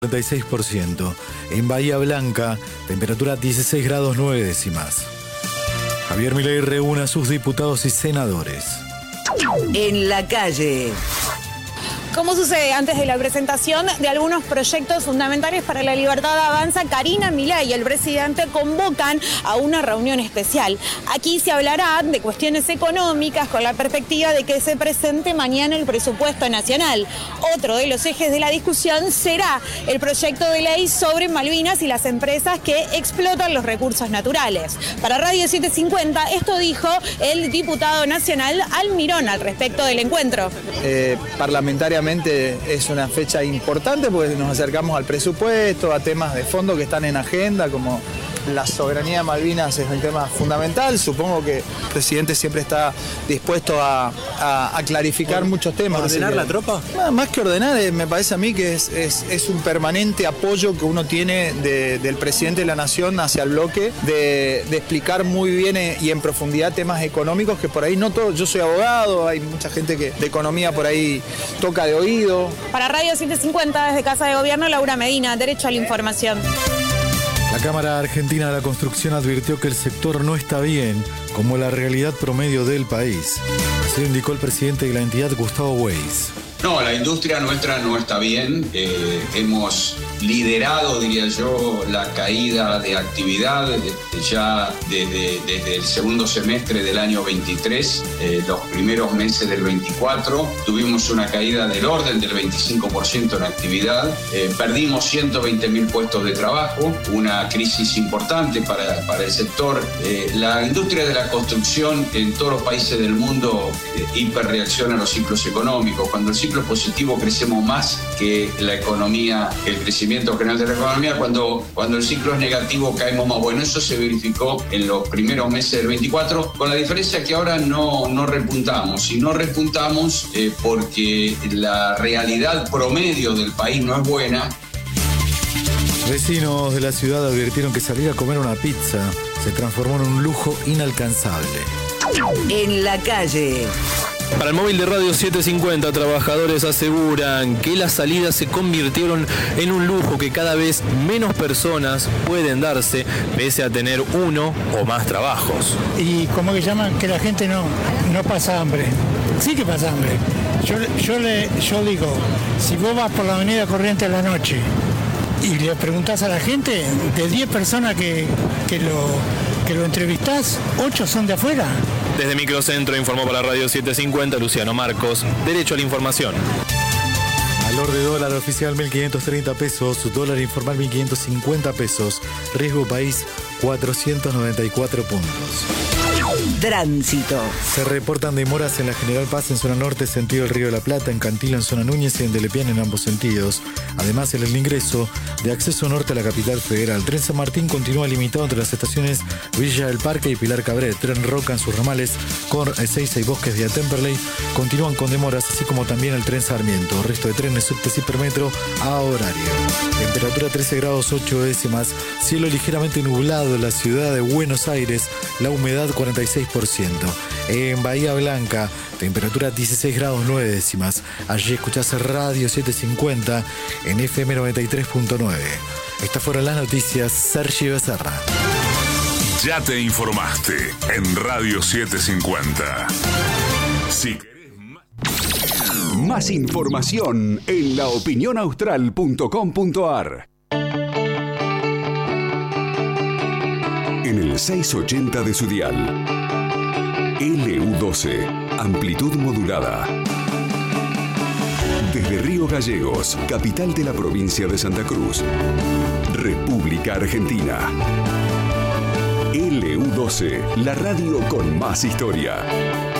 46%. En Bahía Blanca, temperatura 16 grados 9 décimas. Javier Milei reúne a sus diputados y senadores. En la calle. Como sucede antes de la presentación de algunos proyectos fundamentales para la libertad avanza, Karina Milei y el presidente convocan a una reunión especial. Aquí se hablará de cuestiones económicas con la perspectiva de que se presente mañana el presupuesto nacional. Otro de los ejes de la discusión será el proyecto de ley sobre Malvinas y las empresas que explotan los recursos naturales. Para Radio 750, esto dijo el diputado nacional Almirón al respecto del encuentro. Parlamentariamente es una fecha importante porque nos acercamos al presupuesto, a temas de fondo que están en agenda, como la soberanía de Malvinas es un tema fundamental. Supongo que el presidente siempre está dispuesto a clarificar muchos temas. ¿Ordenar la tropa? Más que ordenar, me parece a mí que es un permanente apoyo que uno tiene del presidente de la Nación hacia el bloque, de explicar muy bien y en profundidad temas económicos que por ahí no todos. Yo soy abogado, hay mucha gente que de economía por ahí toca de oído. Para Radio 750, desde Casa de Gobierno, Laura Medina, Derecho a la Información. La Cámara Argentina de la Construcción advirtió que el sector no está bien, como la realidad promedio del país. Así lo indicó el presidente de la entidad, Gustavo Weiss. No, la industria nuestra no está bien. Hemos liderado, diría yo, la caída de actividad ya desde el segundo semestre del año 23, los primeros meses del 24. Tuvimos una caída del orden del 25% en actividad. Perdimos 120.000 puestos de trabajo, una crisis importante para el sector. La industria de la construcción en todos los países del mundo hiperreacciona a los ciclos económicos. Cuando el ciclo es positivo crecemos más que la economía, el crecimiento general de la economía. Cuando el ciclo es negativo caemos más. Bueno, eso se verificó en los primeros meses del 24, con la diferencia que ahora no repuntamos. Y no repuntamos porque la realidad promedio del país no es buena. Vecinos de la ciudad advirtieron que salir a comer una pizza se transformó en un lujo inalcanzable. En la calle. Para el móvil de Radio 750, trabajadores aseguran que las salidas se convirtieron en un lujo que cada vez menos personas pueden darse, pese a tener uno o más trabajos. Y como que llaman que la gente no pasa hambre. Sí que pasa hambre. Yo digo, si vos vas por la avenida Corrientes a la noche y le preguntás a la gente, de 10 personas que lo entrevistás, 8 son de afuera. Desde Microcentro informó para Radio 750 Luciano Marcos, Derecho a la Información. Valor de dólar oficial 1.530 pesos, dólar informal 1.550 pesos, riesgo país 494 puntos. Tránsito. Se reportan demoras en la General Paz en zona norte, sentido del Río de la Plata, en Cantilo en zona Núñez y en Delepiane en ambos sentidos. Además, en el ingreso de acceso norte a la capital federal. Tren San Martín continúa limitado entre las estaciones Villa del Parque y Pilar Cabret. Tren Roca en sus ramales con Ezeiza y Bosques de Temperley continúan con demoras, así como también el Tren Sarmiento. El resto de trenes subtes y Hipermetro a horario. Temperatura 13 grados 8 décimas. Cielo ligeramente nublado en la ciudad de Buenos Aires. La humedad 46%. En Bahía Blanca, temperatura 16 grados 9 décimas. Allí escuchás Radio 750 en FM 93.9. Estas fueron las noticias. Sergio Becerra. Ya te informaste en Radio 750. Si querés más información en laopinionaustral.com.ar. En el 680 de su dial. LU12, amplitud modulada. Desde Río Gallegos, capital de la provincia de Santa Cruz, República Argentina. LU12, la radio con más historia.